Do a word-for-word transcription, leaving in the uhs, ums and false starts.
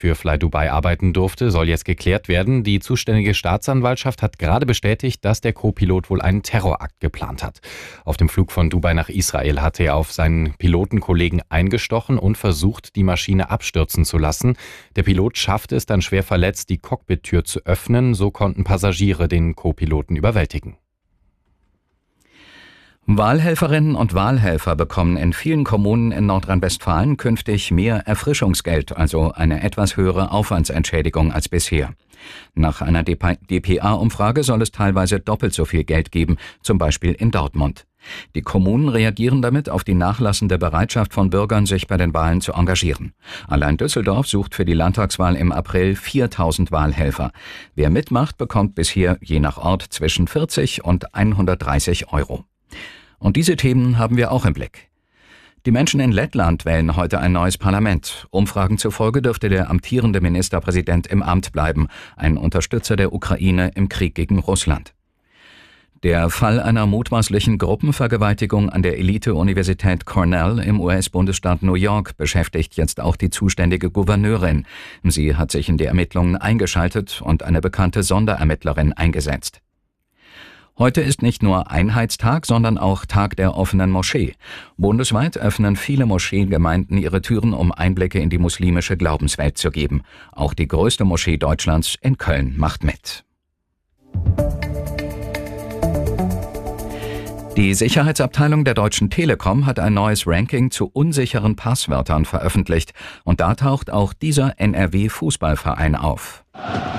für Fly Dubai arbeiten durfte, soll jetzt geklärt werden. Die zuständige Staatsanwaltschaft hat gerade bestätigt, dass der Co-Pilot wohl einen Terrorakt geplant hat. Auf dem Flug von Dubai nach Israel hatte er auf seinen Pilotenkollegen eingestochen und versucht, die Maschine abstürzen zu lassen. Der Pilot schaffte es dann schwer verletzt, die Cockpit-Tür zu öffnen. So konnten Passagiere den Co-Piloten überwältigen. Wahlhelferinnen und Wahlhelfer bekommen in vielen Kommunen in Nordrhein-Westfalen künftig mehr Erfrischungsgeld, also eine etwas höhere Aufwandsentschädigung als bisher. Nach einer D P A-Umfrage soll es teilweise doppelt so viel Geld geben, zum Beispiel in Dortmund. Die Kommunen reagieren damit auf die nachlassende Bereitschaft von Bürgern, sich bei den Wahlen zu engagieren. Allein Düsseldorf sucht für die Landtagswahl im April viertausend Wahlhelfer. Wer mitmacht, bekommt bisher je nach Ort zwischen vierzig und hundertdreißig Euro. Und diese Themen haben wir auch im Blick. Die Menschen in Lettland wählen heute ein neues Parlament. Umfragen zufolge dürfte der amtierende Ministerpräsident im Amt bleiben, ein Unterstützer der Ukraine im Krieg gegen Russland. Der Fall einer mutmaßlichen Gruppenvergewaltigung an der Elite-Universität Cornell im U S-Bundesstaat New York beschäftigt jetzt auch die zuständige Gouverneurin. Sie hat sich in die Ermittlungen eingeschaltet und eine bekannte Sonderermittlerin eingesetzt. Heute ist nicht nur Einheitstag, sondern auch Tag der offenen Moschee. Bundesweit öffnen viele Moscheengemeinden ihre Türen, um Einblicke in die muslimische Glaubenswelt zu geben. Auch die größte Moschee Deutschlands in Köln macht mit. Die Sicherheitsabteilung der Deutschen Telekom hat ein neues Ranking zu unsicheren Passwörtern veröffentlicht. Und da taucht auch dieser N R W-Fußballverein auf.